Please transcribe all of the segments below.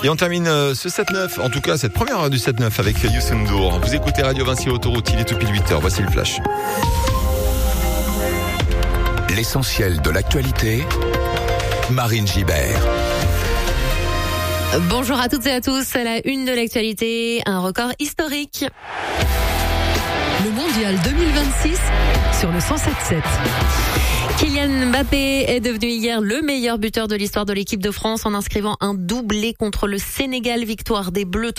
Et on termine ce 7-9, en tout cas cette première heure du 7-9 avec Youssou N'Dour. Vous écoutez Radio Vinci Autoroute, il est tout pile 8h, voici le flash. L'essentiel de l'actualité, Marine Gibert. Bonjour à toutes et à tous, à la une de l'actualité, un record historique. Le mondial 2026 sur le 107.7. Kylian Mbappé est devenu hier le meilleur buteur de l'histoire de l'équipe de France en inscrivant un doublé contre le Sénégal. Victoire des Bleus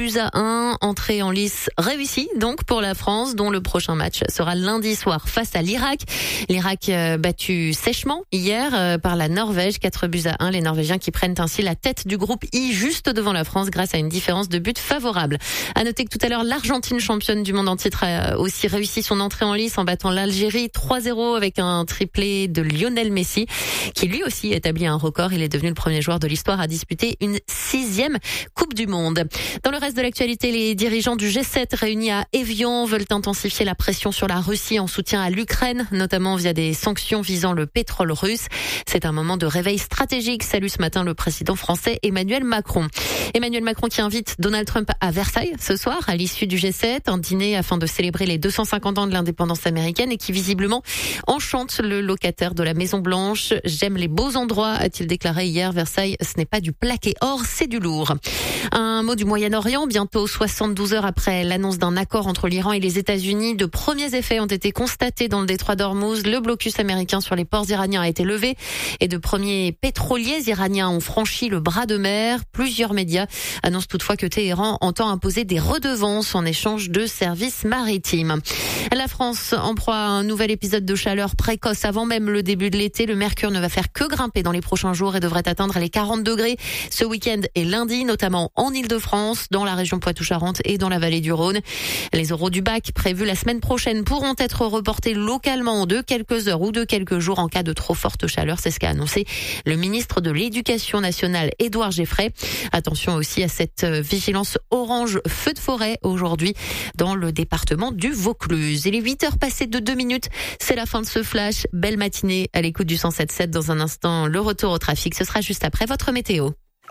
3-1. Entrée en lice réussie donc pour la France, dont le prochain match sera lundi soir face à l'Irak. L'Irak battu sèchement hier par la Norvège 4-1. Les Norvégiens qui prennent ainsi la tête du groupe I juste devant la France grâce à une différence de but favorable. À noter que tout à l'heure, l'Argentine, championne du monde en titre, a aussi réussi son entrée en lice en battant l'Algérie 3-0 avec un triplé de Lionel Messi, qui lui aussi établit un record. Il est devenu le premier joueur de l'histoire à disputer une 6e Coupe du Monde. Dans le reste de l'actualité, les dirigeants du G7 réunis à Évian veulent intensifier la pression sur la Russie en soutien à l'Ukraine, notamment via des sanctions visant le pétrole russe. C'est un moment de réveil stratégique, salue ce matin le président français Emmanuel Macron. Emmanuel Macron qui invite Donald Trump à Versailles ce soir, à l'issue du G7, un dîner afin de célébrer les 250 ans de l'indépendance américaine et qui visiblement enchante le locataire de la Maison Blanche. J'aime les beaux endroits, a-t-il déclaré hier. Versailles, ce n'est pas du plaqué or, c'est du lourd. Un mot du Moyen-Orient, bientôt 72 heures après l'annonce d'un accord entre l'Iran et les États-Unis. De premiers effets ont été constatés dans le détroit d'Ormuz. Le blocus américain sur les ports iraniens a été levé et de premiers pétroliers iraniens ont franchi le bras de mer. Plusieurs médias annoncent toutefois que Téhéran entend imposer des redevances en échange de services maritimes. La France en proie à un nouvel épisode de chaleur précoce avant même le début de l'été. Le mercure ne va faire que grimper dans les prochains jours et devrait atteindre les 40 degrés ce week-end et lundi, notamment en Île-de-France, dans la région Poitou-Charentes et dans la vallée du Rhône. Les oraux du bac prévus la semaine prochaine pourront être reportés localement de quelques heures ou de quelques jours en cas de trop forte chaleur. C'est ce qu'a annoncé le ministre de l'Éducation nationale, Édouard Geffray. Attention aussi à cette vigilance orange feu de forêt aujourd'hui dans le département du Vaucluse. Il est 8h passées de 2 minutes. C'est la fin de ce flash. Belle matinée à l'écoute du 107.7. Dans un instant, le retour au trafic. Ce sera juste après votre météo.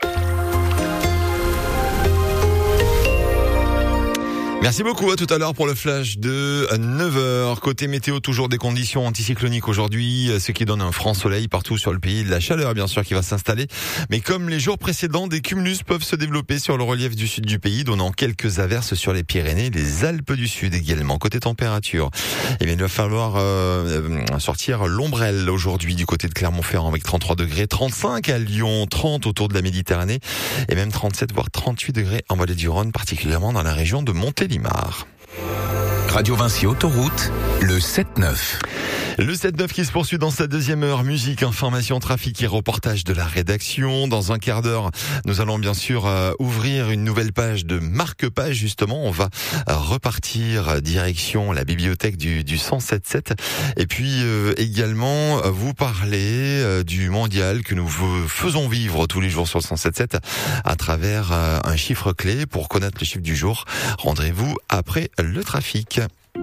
Merci beaucoup, à tout à l'heure pour le flash de 9h. Côté météo, toujours des conditions anticycloniques aujourd'hui, ce qui donne un franc soleil partout sur le pays, de la chaleur bien sûr qui va s'installer. Mais comme les jours précédents, des cumulus peuvent se développer sur le relief du sud du pays, donnant quelques averses sur les Pyrénées, les Alpes du Sud également. Côté température, eh bien, il va falloir sortir l'ombrelle aujourd'hui du côté de Clermont-Ferrand avec 33 degrés, 35 à Lyon, 30 autour de la Méditerranée et même 37 voire 38 degrés en vallée du Rhône, particulièrement dans la région de Montélimar. Radio Vinci Autoroute, le 7-9. Le 7-9 qui se poursuit dans sa deuxième heure. Musique, information, trafic et reportage de la rédaction. Dans un quart d'heure, nous allons bien sûr ouvrir une nouvelle page de marque-page. Justement, on va repartir direction la bibliothèque du 107.7. Et puis également vous parler du mondial que nous faisons vivre tous les jours sur le 107.7 à travers un chiffre clé. Pour connaître le chiffre du jour, rendez-vous après le trafic.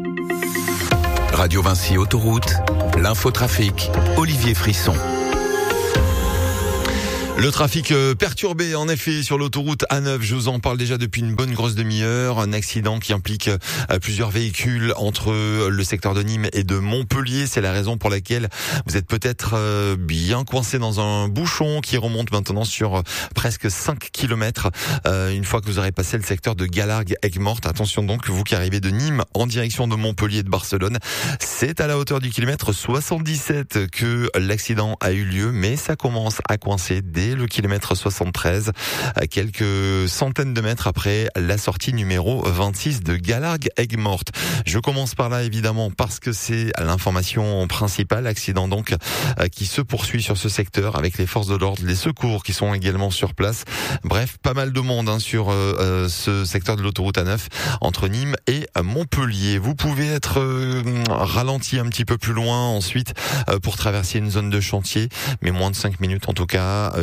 Radio Vinci Autoroute, l'infotrafic, Olivier Frisson. Le trafic perturbé en effet sur l'autoroute A9, je vous en parle déjà depuis une bonne grosse demi-heure. Un accident qui implique plusieurs véhicules entre le secteur de Nîmes et de Montpellier. C'est la raison pour laquelle vous êtes peut-être bien coincé dans un bouchon qui remonte maintenant sur presque 5 km. Une fois que vous aurez passé le secteur de Galargues-Aigues-Mortes, attention donc, vous qui arrivez de Nîmes en direction de Montpellier et de Barcelone, c'est à la hauteur du kilomètre 77 que l'accident a eu lieu, mais ça commence à coincer dès le kilomètre 73, à quelques centaines de mètres après la sortie numéro 26 de Galargues-Aigues-Mortes. Je commence par là évidemment parce que c'est l'information principale. Accident donc qui se poursuit sur ce secteur avec les forces de l'ordre, les secours qui sont également sur place. Bref, pas mal de monde sur ce secteur de l'autoroute A9 entre Nîmes et Montpellier. Vous pouvez être ralenti un petit peu plus loin ensuite pour traverser une zone de chantier, mais moins de 5 minutes en tout cas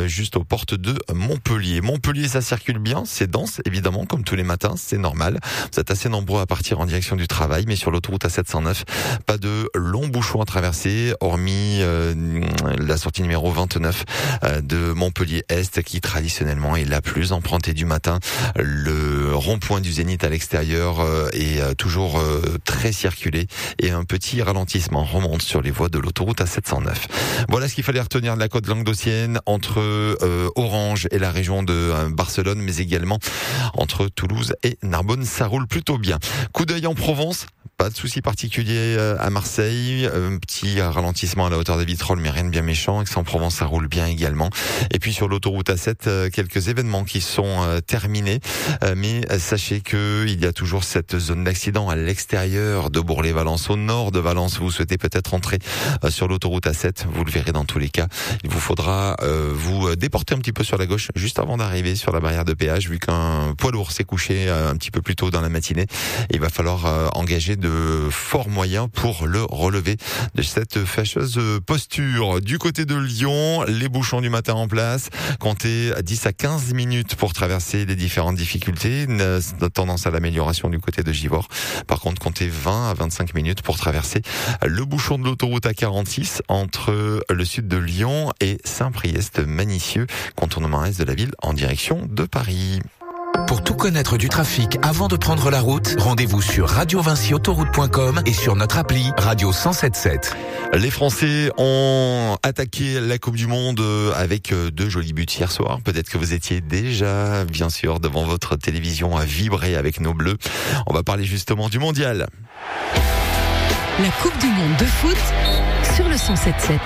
juste aux portes de Montpellier. Montpellier, ça circule bien, c'est dense, évidemment, comme tous les matins, c'est normal. Vous êtes assez nombreux à partir en direction du travail, mais sur l'autoroute A709, pas de longs bouchons à traverser, hormis la sortie numéro 29 de Montpellier-Est, qui traditionnellement est la plus empruntée du matin. Le rond-point du Zénith à l'extérieur est toujours très circulé, et un petit ralentissement remonte sur les voies de l'autoroute A709. Voilà ce qu'il fallait retenir de la côte languedocienne, entre Orange et la région de Barcelone, mais également entre Toulouse et Narbonne. Ça roule plutôt bien. Coup d'œil en Provence. Pas de souci particulier à Marseille, un petit ralentissement à la hauteur des Vitrolles, mais rien de bien méchant. Aix-en-Provence, ça roule bien également. Et puis sur l'autoroute A7, quelques événements qui sont terminés, mais sachez que il y a toujours cette zone d'accident à l'extérieur de Bourg-les-Valence, au nord de Valence. Vous souhaitez peut-être entrer sur l'autoroute A7, vous le verrez dans tous les cas. Il vous faudra vous déporter un petit peu sur la gauche juste avant d'arriver sur la barrière de péage, vu qu'un poids lourd s'est couché un petit peu plus tôt dans la matinée. Il va falloir engager de forts moyens pour le relever de cette fâcheuse posture. Du côté de Lyon, les bouchons du matin en place. Comptez 10 à 15 minutes pour traverser les différentes difficultés. Tendance à l'amélioration du côté de Givors. Par contre, comptez 20 à 25 minutes pour traverser le bouchon de l'autoroute A46 entre le sud de Lyon et Saint-Priest-Manicieux, contournement est de la ville en direction de Paris. Pour tout connaître du trafic avant de prendre la route, rendez-vous sur radiovinciautoroute.com et sur notre appli Radio 107.7. Les Français ont attaqué la Coupe du Monde avec 2 jolis buts hier soir. Peut-être que vous étiez déjà, bien sûr, devant votre télévision à vibrer avec nos bleus. On va parler justement du mondial. La Coupe du Monde de foot sur le 107.7.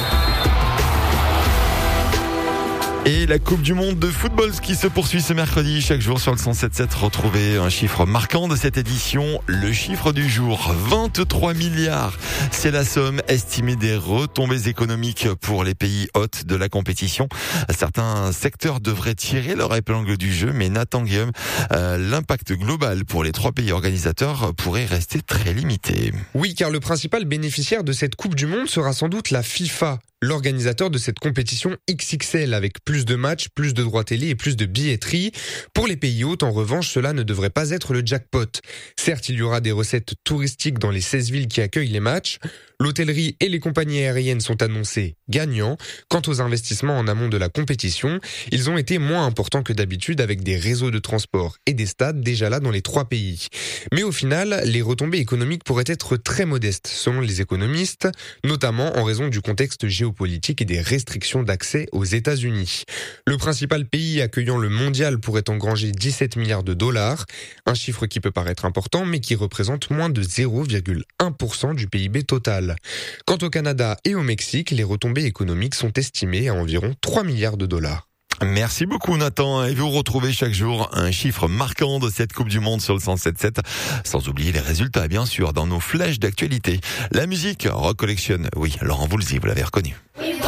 Et la Coupe du Monde de football qui se poursuit ce mercredi. Chaque jour sur le 107.7, retrouvez un chiffre marquant de cette édition. Le chiffre du jour, 23 milliards. C'est la somme estimée des retombées économiques pour les pays hôtes de la compétition. Certains secteurs devraient tirer leur épingle du jeu, mais Nathan Guillaume, l'impact global pour les 3 pays organisateurs pourrait rester très limité. Oui, car le principal bénéficiaire de cette Coupe du Monde sera sans doute la FIFA, l'organisateur de cette compétition XXL, avec plus de matchs, plus de droits télé et plus de billetterie. Pour les pays hôtes, en revanche, cela ne devrait pas être le jackpot. Certes, il y aura des recettes touristiques dans les 16 villes qui accueillent les matchs. L'hôtellerie et les compagnies aériennes sont annoncés gagnants. Quant aux investissements en amont de la compétition, ils ont été moins importants que d'habitude, avec des réseaux de transport et des stades déjà là dans les 3 pays. Mais au final, les retombées économiques pourraient être très modestes, selon les économistes, notamment en raison du contexte géopolitique et des restrictions d'accès aux États-Unis. Le principal pays accueillant le mondial pourrait engranger 17 milliards de dollars, un chiffre qui peut paraître important, mais qui représente moins de 0,1% du PIB total. Quant au Canada et au Mexique, les retombées économiques sont estimées à environ 3 milliards de dollars. Merci beaucoup Nathan, et vous retrouvez chaque jour un chiffre marquant de cette Coupe du Monde sur le 107.7, sans oublier les résultats bien sûr dans nos flèches d'actualité. La musique Rock Collection, oui, Laurent Voulzy, vous l'avez reconnu.